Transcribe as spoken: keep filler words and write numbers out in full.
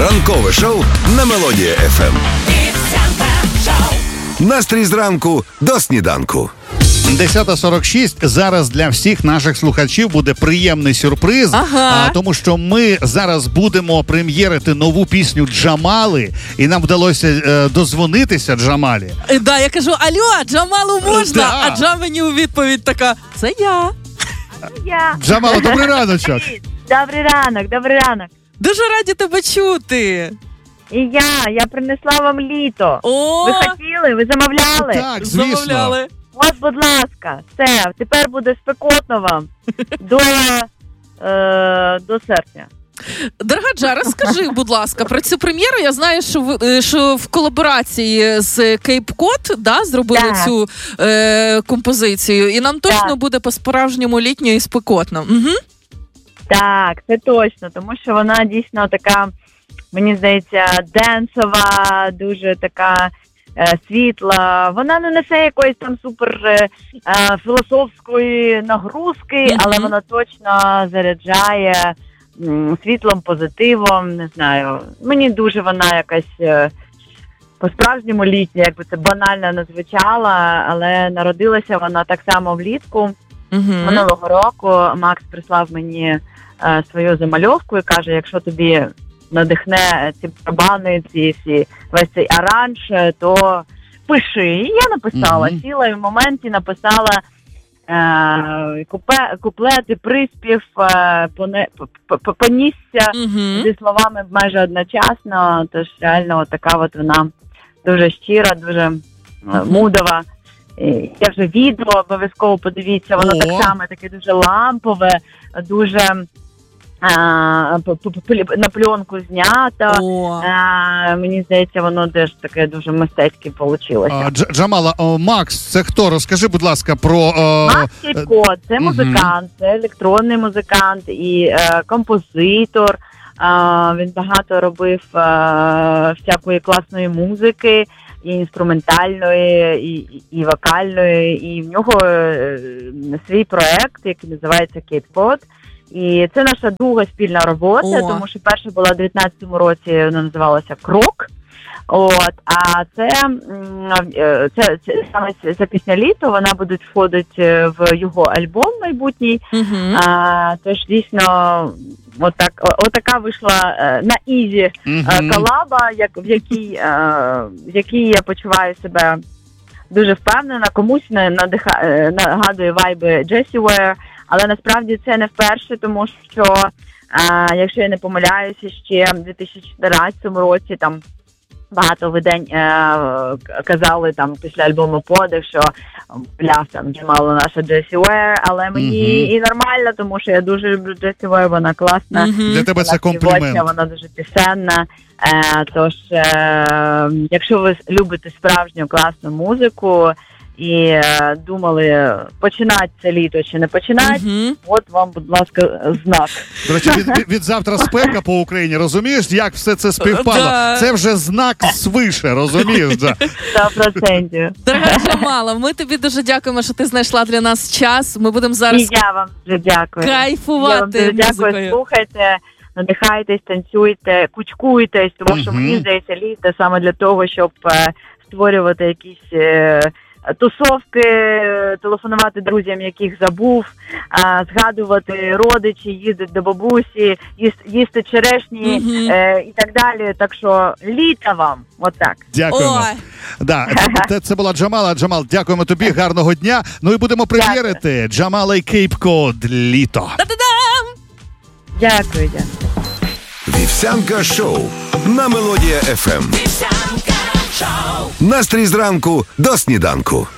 Ранкове шоу на Мелодія еф ем. Настрій зранку до сніданку. десята сорок шість. Зараз для всіх наших слухачів буде приємний сюрприз, ага. а, тому що ми зараз будемо прем'єрити нову пісню Джамали, і нам вдалося е, дозвонитися Джамалі. Е, да, я кажу, алло, Джамалу можна? Да. А Джа мені у відповідь така, це я. Я. Джамала, добрий раночок. Добрий ранок, добрий ранок. Дуже раді тебе чути. І я, я принесла вам літо. О! Ви хотіли, ви замовляли? Так, звісно. Замовляли. От, будь ласка, все, тепер буде спекотно вам до, е, до серпня. Дорога Джа, розкажи, будь ласка, про цю прем'єру. Я знаю, що в, що в колаборації з Cape Cod, да, зробили Так. цю е, композицію, і нам точно Так. буде по-справжньому літньо і спекотно. Угу. Так, це точно, тому що вона дійсно така, мені здається, денсова, дуже така е, світла. Вона не несе якоїсь там супер е, філософської нагрузки, Mm-hmm. але вона точно заряджає м, світлом, позитивом, не знаю. Мені дуже вона якась е, по-справжньому літня, якби це банально не звучало, але народилася вона так само влітку. Угу. Минулого року Макс прислав мені е, свою замальовку і каже, якщо тобі надихне ці барабани, ці всі, весь цей аранж, то пиши. І я написала, Мгм. сіла і в моменті написала е, купе, куплети, приспів, е, поне, п- п- понісся Угу. зі словами майже одночасно, тож реально от така от вона дуже щира, дуже е, мудова. І я вже відео обов'язково подивіться, воно О. так само таке дуже лампове, дуже а, п- п- п- на пленку знято. О. А, мені здається, воно теж таке дуже мистецьке вийшло. А, Дж- Джамала, о, Макс, це хто? Розкажи, будь ласка, про... О, Макс Кілько, це Мгм. музикант, це електронний музикант і е, композитор. А, він багато робив е, всякої класної музики, і інструментальної, і, і, і вокальної, і в нього е, свій проект, який називається Cape Cod. І це наша друга спільна робота, О. тому що перша була в дев'ятнадцятому році, вона називалася «Крок». От, а це, м, е, це, це саме ця пісня «Літо», вона буде входити в його альбом майбутній. Угу. А, тож, дійсно, отак, отака вийшла е, на ізі е, Мгм. колаба, як, в, якій, е, в якій я почуваю себе дуже впевнена, комусь не надиха, е, нагадує вайби Джесі Уер, але насправді це не вперше, тому що, е, якщо я не помиляюся, ще в дві тисячі чотирнадцятому році там багато видань е, казали там після альбому «Подих», що бляв там Джамала наша Джесі Уер, але мені Мгм. і нормально, тому що я дуже люблю Джесі Уер, вона класна. Угу. Для тебе це Вона комплімент. співоча, вона дуже пісенна. Е, тож, е, якщо ви любите справжню класну музику і е, думали, починати це літо чи не починати, Угу. от вам, будь ласка, знак. До речі, від, від, від завтра спека по Україні, розумієш, як все це співпало? Да. Це вже знак свише, розумієш? Да. Сто процентів. Дорога Джамала, ми тобі дуже дякуємо, що ти знайшла для нас час. Ми будемо І зараз я вам дуже дякую. Я вам кайфувати дуже дякую, музикою. слухайте, надихайтесь, танцюйте, кучкуйтесь, тому що Мгм. мені здається, літо саме для того, щоб е, створювати якісь е, тусовки, е, телефонувати друзям, яких забув, е, згадувати родичі, їздити до бабусі, їсти, їсти черешні Мгм. е, і так далі. Так що літа вам, отак. Дякуємо. Ой. Да, це, це, це була Джамала. Джамал, дякуємо тобі, гарного дня. Ну і будемо прем'єрити Джамала і Cape Cod «Літо». Та-да-дам! Дякую, дякую. Вівсянка шоу на Мелодія еф ем. Настрій зранку до сніданку.